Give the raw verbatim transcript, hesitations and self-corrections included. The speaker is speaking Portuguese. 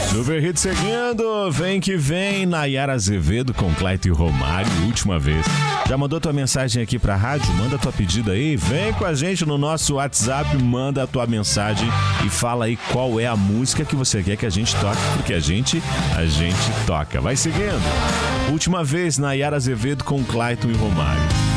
Super Hit seguindo, vem que vem, Nayara Azevedo com Clayton e Romário, última vez. Já mandou tua mensagem aqui pra rádio? Manda tua pedida aí, vem com a gente no nosso WhatsApp, manda a tua mensagem e fala aí qual é a música que você quer que a gente toque, porque a gente, a gente toca. Vai seguindo. Última vez, Nayara Azevedo com Clayton e Romário.